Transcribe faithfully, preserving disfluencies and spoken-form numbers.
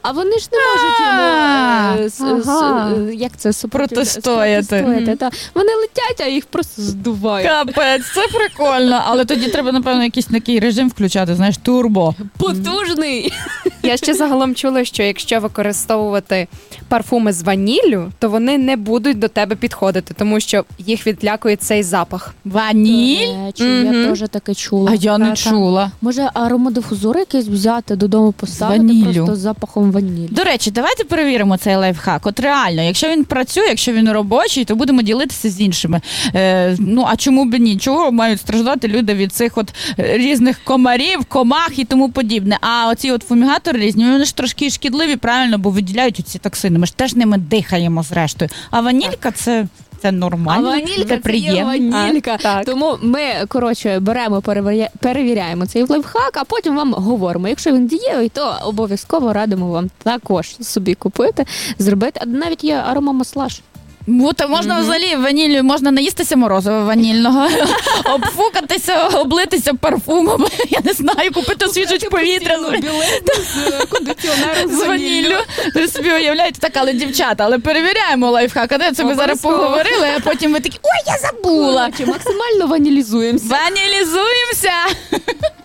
А вони ж не можуть йому, е, с- Ага. с- е, як це, супроти- Протистояти. спротистояти, Мгм. та. Вони летять, а їх просто здувають. Капець, це прикольно. Але тоді треба, напевно, якийсь такий режим включати, знаєш, турбо. Потужний! Я ще загалом чула, що якщо використовувати парфуми з ваніллю, то вони не будуть до тебе підходити, тому що їх відлякує цей запах. Ваніль? До речі, я Мгм. теж таке чула. А я не Та-та. чула. Може, аромадифузор якийсь взяти, додому поставити ваніллю. просто з запахом ванілі. До речі, давайте перевіримо цей лайфхак. От реально, якщо він працює, якщо він робочий, то будемо ділитися з іншими. Е, ну, а чому б ні? Чого мають страждати люди від цих от е, різних комарів, комах і тому подібне? А оці от фумігатори різні, вони ж трошки шкідливі, правильно, бо виділяють оці токсини. Ми ж теж ними дихаємо зрештою. А ванілька це, це А нормально, ванілька це це є приємно. ванілька. А, так. Тому ми, коротше, беремо, перевіря- перевіряємо цей лайфхак, а потім вам говоримо. Якщо він дієвий, то обов'язково радимо вам також собі купити, зробити. А навіть є аромамаслаж. Ну, то можна Мгм. взагалі ваніллю, можна наїстися морозива ванільного, обфукатися, облитися парфумом, я не знаю, купити свіжуть повітря з- з кондиціонером з ваніллю. Ви собі уявляєте, так, але дівчата, але перевіряємо лайфхак, а де це ми зараз Обов'язково. поговорили, а потім ви такі, ой, я забула. Коротше, максимально ванілізуємося. Ванілізуємося.